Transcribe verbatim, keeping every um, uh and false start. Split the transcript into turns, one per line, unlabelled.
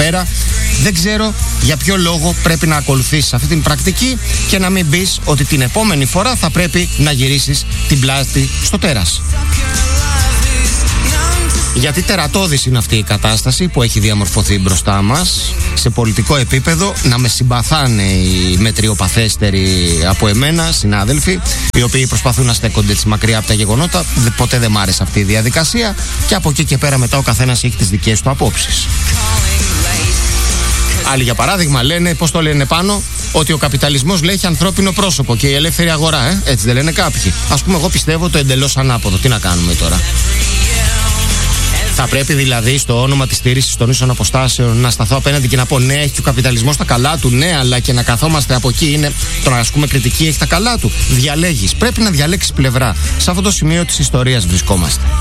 αέρα. Δεν ξέρω για ποιο λόγο πρέπει να ακολουθήσεις αυτή την πρακτική και να μην πεις ότι την επόμενη φορά θα πρέπει να γυρίσεις την πλάτη στο τέρας. Γιατί τερατώδης είναι αυτή η κατάσταση που έχει διαμορφωθεί μπροστά μας σε πολιτικό επίπεδο. Να με συμπαθάνε οι μετριοπαθέστεροι από εμένα συνάδελφοι, οι οποίοι προσπαθούν να στέκονται έτσι μακριά από τα γεγονότα. Ποτέ δεν μ' άρεσε αυτή η διαδικασία και από εκεί και πέρα μετά ο καθένας έχει τις δικές του απόψεις. Άλλοι για παράδειγμα λένε, πώς το λένε πάνω, ότι ο καπιταλισμός λέει έχει ανθρώπινο πρόσωπο και η ελεύθερη αγορά, ε? Έτσι δεν λένε κάποιοι? Ας πούμε, εγώ πιστεύω το εντελώς ανάποδο. Τι να κάνουμε τώρα? Θα πρέπει δηλαδή στο όνομα της στήρησης των ίσων αποστάσεων να σταθώ απέναντι και να πω ναι, έχει και ο καπιταλισμός τα καλά του, ναι, αλλά και να καθόμαστε από εκεί είναι το να ασκούμε κριτική, έχει τα καλά του? Διαλέγεις. Πρέπει να διαλέξεις πλευρά. Σε αυτό το σημείο της ιστορίας βρισκόμαστε.